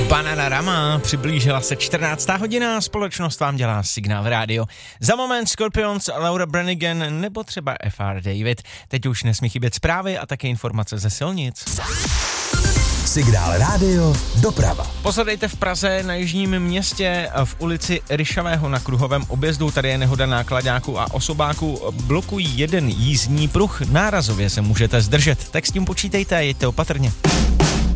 Bananarama, přiblížila se 14. hodina, společnost vám dělá Signál rádio. Za moment Scorpions, Laura Branigan nebo třeba F.R. David. Teď už nesmí chybět zprávy a také informace ze silnic. Signál rádio, doprava. Posledejte v Praze na Jižním Městě v ulici Ryšavého na kruhovém objezdu. Tady je nehoda náklaďáků a osobáků. Blokují jeden jízdní pruh. Nárazově se můžete zdržet. Tak s tím počítejte a jeďte opatrně.